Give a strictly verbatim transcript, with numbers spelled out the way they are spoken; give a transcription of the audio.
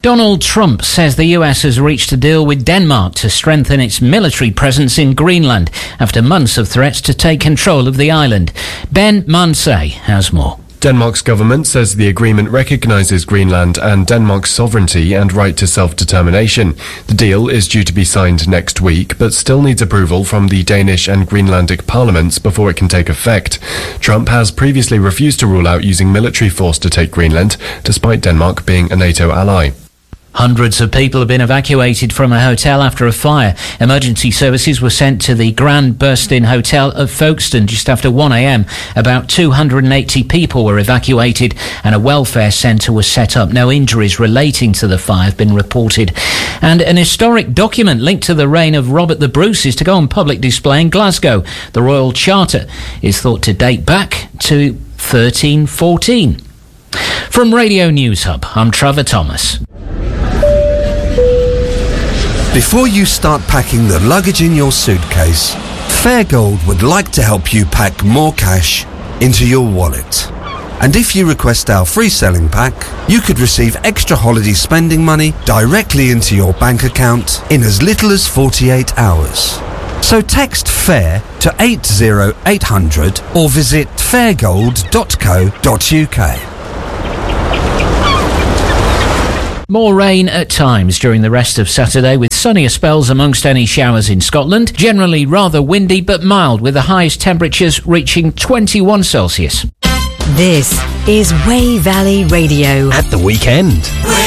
Donald Trump says the U S has reached a deal with Denmark to strengthen its military presence in Greenland after months of threats to take control of the island. Ben Mansay has more. Denmark's government says the agreement recognises Greenland and Denmark's sovereignty and right to self-determination. The deal is due to be signed next week, but still needs approval from the Danish and Greenlandic parliaments before it can take effect. Trump has previously refused to rule out using military force to take Greenland, despite Denmark being a NATO ally. Hundreds of people have been evacuated from a hotel after a fire. Emergency services were sent to the Grand Burstin Hotel at Folkestone just after one a.m. About two hundred eighty people were evacuated and a welfare centre was set up. No injuries relating to the fire have been reported. And an historic document linked to the reign of Robert the Bruce is to go on public display in Glasgow. The Royal Charter is thought to date back to thirteen fourteen. From Radio News Hub, I'm Trevor Thomas. Before you start packing the luggage in your suitcase, Fairgold would like to help you pack more cash into your wallet. And if you request our free selling pack, you could receive extra holiday spending money directly into your bank account in as little as forty-eight hours. So text FAIR to eight zero eight hundred or visit fairgold dot co dot uk. More rain at times during the rest of Saturday, with sunnier spells amongst any showers in Scotland. Generally rather windy but mild, with the highest temperatures reaching twenty-one Celsius. This is Way Valley Radio. At the weekend.